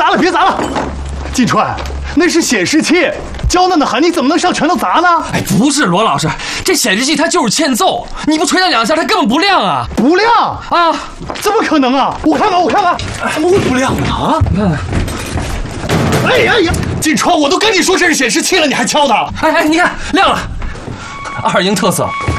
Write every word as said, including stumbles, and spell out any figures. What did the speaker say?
砸了，别砸了！金川，那是显示器，娇嫩的很，你怎么能上拳头砸呢？ 哎，不是罗老师，这显示器它就是欠揍，你不捶它两下，它根本不亮啊！ 不亮啊？ 怎么可能啊？我看看，我看看， 怎么会不亮呢？啊？ 你看看。 哎呀呀！金川，我都跟你说这是显示器了，你还敲它？ 哎哎，你看亮了，二营特色。